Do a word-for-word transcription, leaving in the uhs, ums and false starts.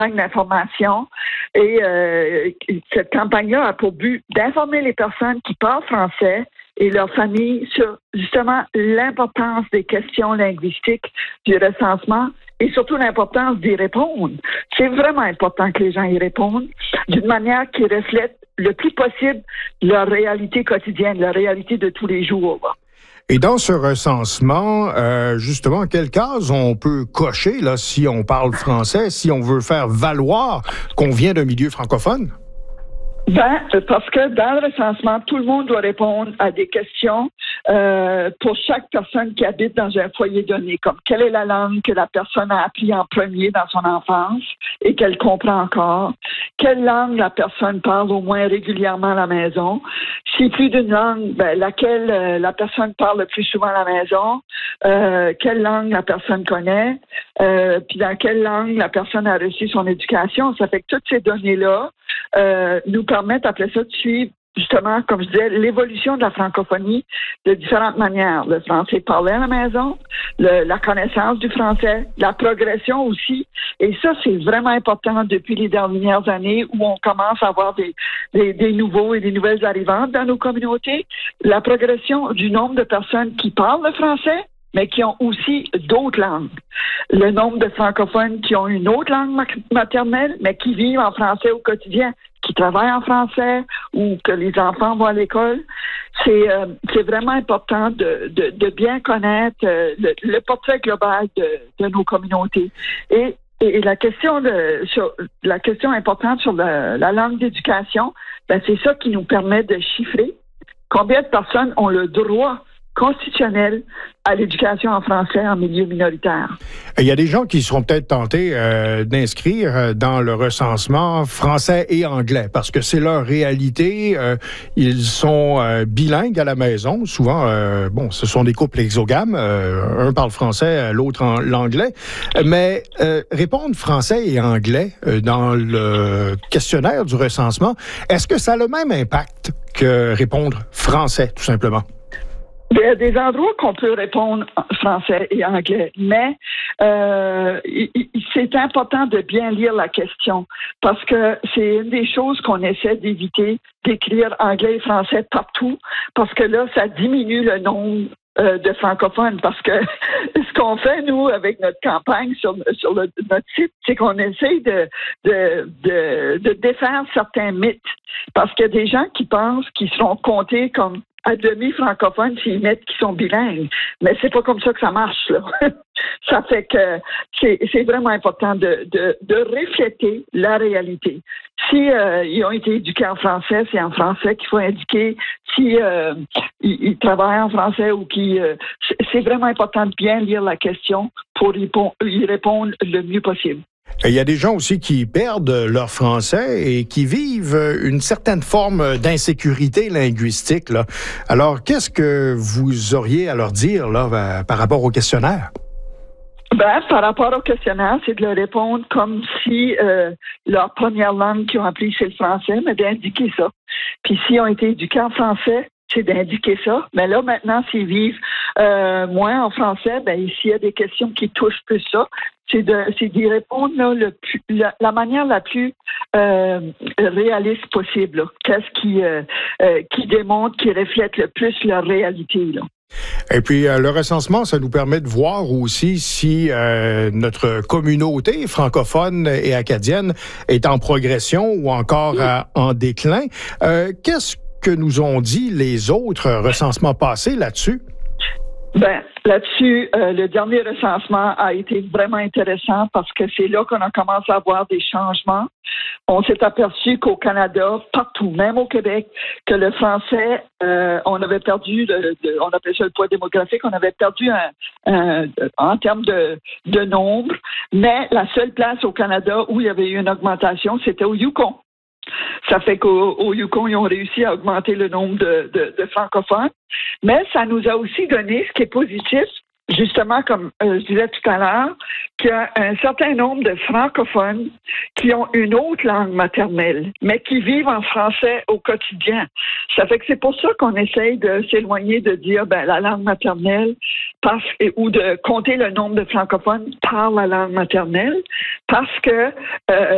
d'information et euh, cette campagne-là a pour but d'informer les personnes qui parlent français et leurs familles sur justement l'importance des questions linguistiques du recensement et surtout l'importance d'y répondre. C'est vraiment important que les gens y répondent d'une manière qui reflète le plus possible leur réalité quotidienne, leur réalité de tous les jours. Et dans ce recensement, euh, justement, quelle case on peut cocher là, si on parle français, si on veut faire valoir qu'on vient d'un milieu francophone? Ben, parce que dans le recensement, tout le monde doit répondre à des questions euh, pour chaque personne qui habite dans un foyer donné, comme quelle est la langue que la personne a appris en premier dans son enfance et qu'elle comprend encore, quelle langue la personne parle au moins régulièrement à la maison, si plus d'une langue, ben, laquelle euh, la personne parle le plus souvent à la maison, euh, quelle langue la personne connaît, euh, puis dans quelle langue la personne a reçu son éducation. Ça fait que toutes ces données-là euh, nous permettent après ça de suivre justement, comme je disais, l'évolution de la francophonie de différentes manières. Le français parlé à la maison, le, la connaissance du français, la progression aussi. Et ça, c'est vraiment important depuis les dernières années où on commence à avoir des, des, des nouveaux et des nouvelles arrivantes dans nos communautés. La progression du nombre de personnes qui parlent le français, mais qui ont aussi d'autres langues. Le nombre de francophones qui ont une autre langue maternelle, mais qui vivent en français au quotidien, qui travaillent en français ou que les enfants vont à l'école. C'est, euh, c'est vraiment important de, de, de bien connaître euh, le, le portrait global de, de nos communautés. Et, et la question de, sur, la question importante sur la, la langue d'éducation, ben c'est ça qui nous permet de chiffrer combien de personnes ont le droit constitutionnel à l'éducation en français en milieu minoritaire. Il y a des gens qui seront peut-être tentés euh, d'inscrire dans le recensement français et anglais parce que c'est leur réalité. Euh, ils sont euh, bilingues à la maison. Souvent, euh, bon, ce sont des couples exogames. Euh, un parle français, l'autre en l'anglais. Mais euh, répondre français et anglais euh, dans le questionnaire du recensement, est-ce que ça a le même impact que répondre français, tout simplement? Il y a des endroits qu'on peut répondre en français et anglais, mais euh, c'est important de bien lire la question parce que c'est une des choses qu'on essaie d'éviter, d'écrire anglais et français partout, parce que là, ça diminue le nombre euh, de francophones. Parce que ce qu'on fait, nous, avec notre campagne sur, sur le, notre site, c'est qu'on essaie de, de, de, de défaire certains mythes. Parce qu'il y a des gens qui pensent qu'ils seront comptés comme à demi francophones s'ils mettent qu'ils sont bilingues. Mais c'est pas comme ça que ça marche, là. Ça fait que c'est, c'est vraiment important de, de, de refléter la réalité. Si euh, ils ont été éduqués en français, c'est en français qu'il faut indiquer. Si euh, ils, ils travaillent en français ou qui, euh, c'est vraiment important de bien lire la question pour y, y répondre le mieux possible. Il y a des gens aussi qui perdent leur français et qui vivent une certaine forme d'insécurité linguistique, là. Alors, qu'est-ce que vous auriez à leur dire là, par rapport au questionnaire? Ben, par rapport au questionnaire, c'est de leur répondre comme si euh, leur première langue qu'ils ont appris, c'est le français, mais d'indiquer ça. Puis s'ils ont été éduqués en français, c'est d'indiquer ça. Mais là, maintenant, s'ils vivent euh, moins en français, ben s'il y a des questions qui touchent plus ça, c'est de c'est d'y répondre là, le plus, la, la manière la plus euh, réaliste possible. Là. Qu'est-ce qui euh, euh, qui démontre, qui reflète le plus leur réalité, là. Et puis, euh, le recensement, ça nous permet de voir aussi si euh, notre communauté francophone et acadienne est en progression ou encore euh, en déclin. Euh, qu'est-ce que nous ont dit les autres recensements passés là-dessus? Ben, là-dessus, euh, le dernier recensement a été vraiment intéressant parce que c'est là qu'on a commencé à voir des changements. On s'est aperçu qu'au Canada, partout, même au Québec, que le français, euh, on avait perdu, le, de, on appelait ça le poids démographique, on avait perdu un, un, en termes de, de nombre, mais la seule place au Canada où il y avait eu une augmentation, c'était au Yukon. Ça fait qu'au au Yukon, ils ont réussi à augmenter le nombre de, de, de francophones. Mais ça nous a aussi donné, ce qui est positif, justement, comme euh, je disais tout à l'heure, qu'il y a un certain nombre de francophones qui ont une autre langue maternelle, mais qui vivent en français au quotidien. Ça fait que c'est pour ça qu'on essaye de s'éloigner de dire ben, la langue maternelle parce, ou de compter le nombre de francophones par la langue maternelle, parce que euh,